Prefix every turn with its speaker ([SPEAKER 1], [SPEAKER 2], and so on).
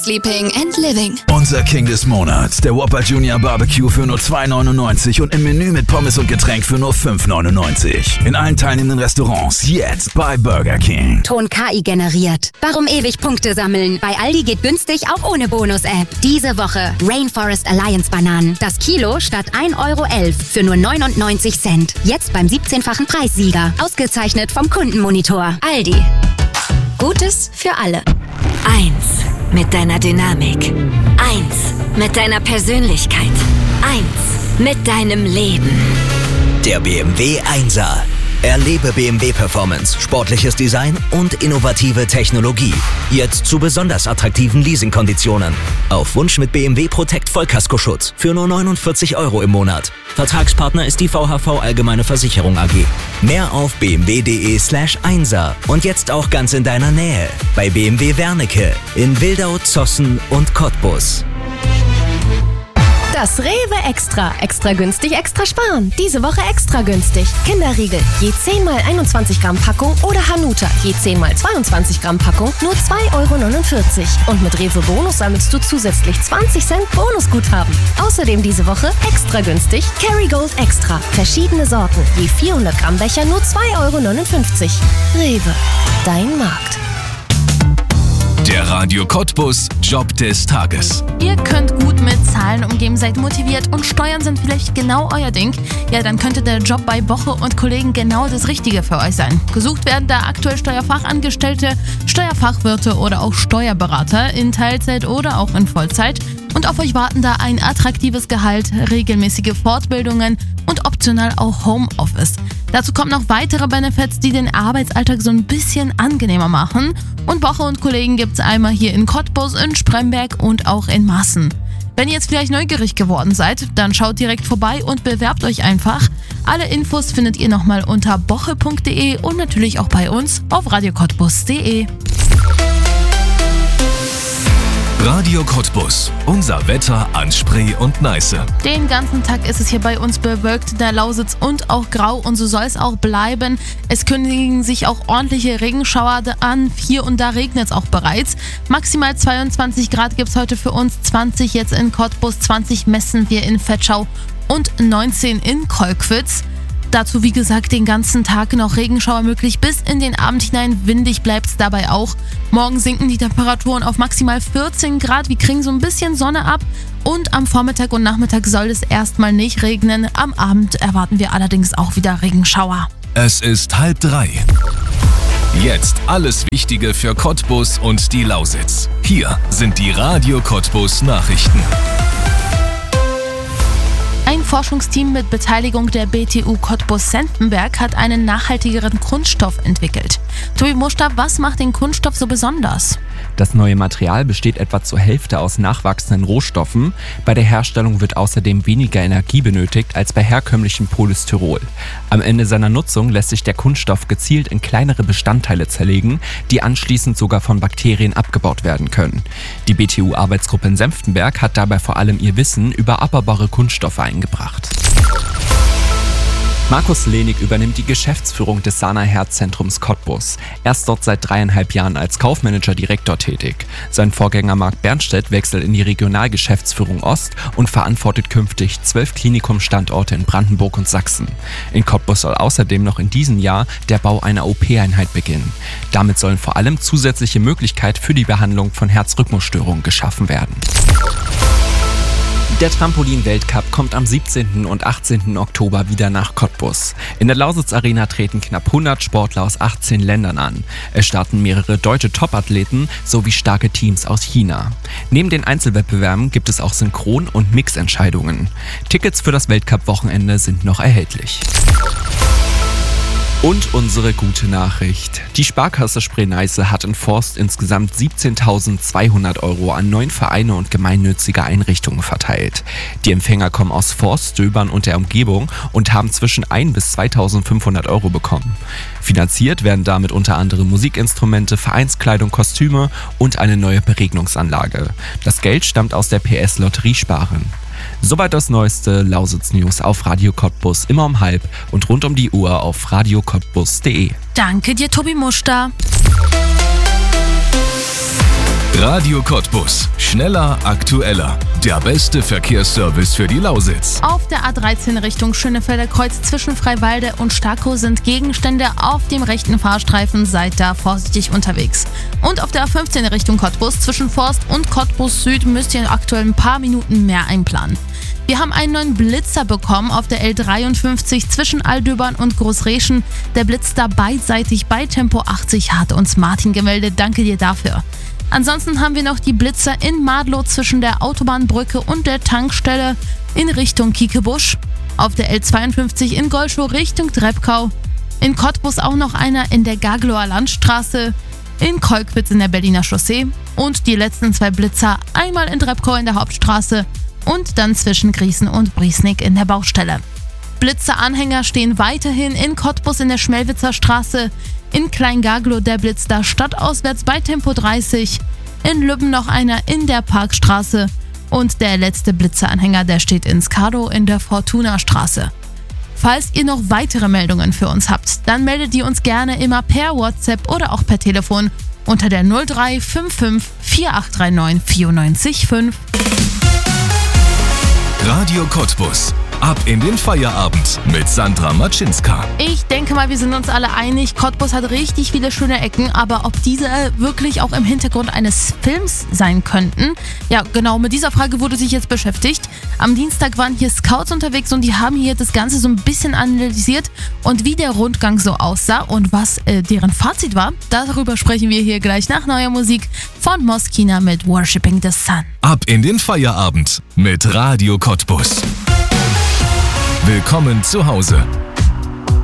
[SPEAKER 1] Sleeping and Living.
[SPEAKER 2] Unser King des Monats, der Whopper Junior Barbecue für nur $2,99 und im Menü mit Pommes und Getränk für nur $5,99. In allen teilnehmenden Restaurants jetzt bei Burger King.
[SPEAKER 3] Ton KI generiert. Warum ewig Punkte sammeln? Bei Aldi geht günstig auch ohne Bonus-App. Diese Woche Rainforest Alliance Bananen. Das Kilo statt 1,11 € für nur 99 Cent. Jetzt beim 17-fachen Preissieger. Ausgezeichnet vom Kundenmonitor. Aldi. Gutes für alle.
[SPEAKER 4] 1 mit deiner Dynamik. 1 mit deiner Persönlichkeit. 1 mit deinem Leben.
[SPEAKER 5] Der BMW 1er. Erlebe BMW Performance, sportliches Design und innovative Technologie. Jetzt zu besonders attraktiven Leasingkonditionen. Auf Wunsch mit BMW Protect Vollkaskoschutz für nur 49 € im Monat. Vertragspartner ist die VHV Allgemeine Versicherung AG. Mehr auf bmw.de/1er und jetzt auch ganz in deiner Nähe. Bei BMW Wernicke in Wildau, Zossen und Cottbus.
[SPEAKER 6] Das Rewe Extra. Extra günstig, extra sparen. Diese Woche extra günstig. Kinderriegel, je 10 x 21 Gramm Packung oder Hanuta, je 10 x 22 Gramm Packung, nur 2,49 €. Und mit Rewe Bonus sammelst du zusätzlich 20 Cent Bonusguthaben. Außerdem diese Woche extra günstig Kerrygold Extra. Verschiedene Sorten, je 400 Gramm Becher, nur 2,59 €. Rewe, dein Markt.
[SPEAKER 7] Der Radio Cottbus Job des Tages.
[SPEAKER 8] Ihr könnt gut mit Zahlen umgeben, seid motiviert und Steuern sind vielleicht genau euer Ding. Ja, dann könnte der Job bei Boche und Kollegen genau das Richtige für euch sein. Gesucht werden da aktuell Steuerfachangestellte, Steuerfachwirte oder auch Steuerberater in Teilzeit oder auch in Vollzeit. Und auf euch warten da ein attraktives Gehalt, regelmäßige Fortbildungen und optional auch Homeoffice. Dazu kommen noch weitere Benefits, die den Arbeitsalltag so ein bisschen angenehmer machen. Und Boche und Kollegen gibt's einmal hier in Cottbus, in Spremberg und auch in Massen. Wenn ihr jetzt vielleicht neugierig geworden seid, dann schaut direkt vorbei und bewerbt euch einfach. Alle Infos findet ihr nochmal unter boche.de und natürlich auch bei uns auf radiocottbus.de.
[SPEAKER 7] Radio Cottbus. Unser Wetter an Spree und Neiße.
[SPEAKER 8] Den ganzen Tag ist es hier bei uns bewölkt in der Lausitz und auch grau und so soll es auch bleiben. Es kündigen sich auch ordentliche Regenschauer an. Hier und da regnet es auch bereits. Maximal 22 Grad gibt es heute für uns, 20 jetzt in Cottbus, 20 messen wir in Vetschau und 19 in Kolkwitz. Dazu, wie gesagt, den ganzen Tag noch Regenschauer möglich, bis in den Abend hinein. Windig bleibt es dabei auch. Morgen sinken die Temperaturen auf maximal 14 Grad. Wir kriegen so ein bisschen Sonne ab. Und am Vormittag und Nachmittag soll es erstmal nicht regnen. Am Abend erwarten wir allerdings auch wieder Regenschauer.
[SPEAKER 7] Es ist 2:30. Jetzt alles Wichtige für Cottbus und die Lausitz. Hier sind die Radio Cottbus Nachrichten.
[SPEAKER 8] Ein Forschungsteam mit Beteiligung der BTU Cottbus-Senftenberg hat einen nachhaltigeren Kunststoff entwickelt. Tobi Muster, was macht den Kunststoff so besonders?
[SPEAKER 9] Das neue Material besteht etwa zur Hälfte aus nachwachsenden Rohstoffen. Bei der Herstellung wird außerdem weniger Energie benötigt als bei herkömmlichem Polystyrol. Am Ende seiner Nutzung lässt sich der Kunststoff gezielt in kleinere Bestandteile zerlegen, die anschließend sogar von Bakterien abgebaut werden können. Die BTU-Arbeitsgruppe in Senftenberg hat dabei vor allem ihr Wissen über abbaubare Kunststoffe eingebracht. Markus Lenig übernimmt die Geschäftsführung des Sana Herzzentrums Cottbus. Er ist dort seit 3,5 Jahren als Kaufmanager-Direktor tätig. Sein Vorgänger Marc Bernstedt wechselt in die Regionalgeschäftsführung Ost und verantwortet künftig 12 Klinikumstandorte in Brandenburg und Sachsen. In Cottbus soll außerdem noch in diesem Jahr der Bau einer OP-Einheit beginnen. Damit sollen vor allem zusätzliche Möglichkeiten für die Behandlung von Herzrhythmusstörungen geschaffen werden. Der Trampolin-Weltcup kommt am 17. und 18. Oktober wieder nach Cottbus. In der Lausitz Arena treten knapp 100 Sportler aus 18 Ländern an. Es starten mehrere deutsche Topathleten sowie starke Teams aus China. Neben den Einzelwettbewerben gibt es auch Synchron- und Mixentscheidungen. Tickets für das Weltcup-Wochenende sind noch erhältlich. Und unsere gute Nachricht. Die Sparkasse Spree-Neiße hat in Forst insgesamt 17.200 € an 9 Vereine und gemeinnützige Einrichtungen verteilt. Die Empfänger kommen aus Forst, Döbern und der Umgebung und haben zwischen 1.000 bis 2.500 € bekommen. Finanziert werden damit unter anderem Musikinstrumente, Vereinskleidung, Kostüme und eine neue Beregnungsanlage. Das Geld stammt aus der PS Lotteriesparen. Soweit das neueste Lausitz-News auf Radio Cottbus, immer um 12:30 und rund um die Uhr auf radiocottbus.de.
[SPEAKER 8] Danke dir, Tobi Muster.
[SPEAKER 7] Radio Cottbus. Schneller, aktueller. Der beste Verkehrsservice für die Lausitz.
[SPEAKER 8] Auf der A13 Richtung Schönefelder Kreuz zwischen Freiwalde und Starkow sind Gegenstände auf dem rechten Fahrstreifen. Seid da vorsichtig unterwegs. Und auf der A15 Richtung Cottbus zwischen Forst und Cottbus Süd müsst ihr aktuell ein paar Minuten mehr einplanen. Wir haben einen neuen Blitzer bekommen auf der L53 zwischen Aldöbern und Großreschen. Der blitzt da beidseitig bei Tempo 80, hat uns Martin gemeldet. Danke dir dafür. Ansonsten haben wir noch die Blitzer in Madlow zwischen der Autobahnbrücke und der Tankstelle in Richtung Kiekebusch. Auf der L52 in Golschow Richtung Treppkau. In Cottbus auch noch einer in der Gaglower Landstraße. In Kolkwitz in der Berliner Chaussee. Und die letzten 2 Blitzer einmal in Treppkau in der Hauptstraße und dann zwischen Griesen und Briesnik in der Baustelle. Blitzeranhänger stehen weiterhin in Cottbus in der Schmelwitzer Straße, in Kleingaglow der Blitz da stadtauswärts bei Tempo 30, in Lübben noch einer in der Parkstraße und der letzte Blitzeranhänger, der steht in Skadow in der Fortuna-Straße. Falls ihr noch weitere Meldungen für uns habt, dann meldet ihr uns gerne immer per WhatsApp oder auch per Telefon unter der 0355 4839 94
[SPEAKER 7] Radio Cottbus. Ab in den Feierabend mit Sandra Matschinska.
[SPEAKER 8] Ich denke mal, wir sind uns alle einig, Cottbus hat richtig viele schöne Ecken, aber ob diese wirklich auch im Hintergrund eines Films sein könnten? Ja, genau, mit dieser Frage wurde sich jetzt beschäftigt. Am Dienstag waren hier Scouts unterwegs und die haben hier das Ganze so ein bisschen analysiert und wie der Rundgang so aussah und was deren Fazit war. Darüber sprechen wir hier gleich nach neuer Musik von Moskina mit Worshipping the Sun.
[SPEAKER 7] Ab in den Feierabend mit Radio Cottbus. Willkommen zu Hause.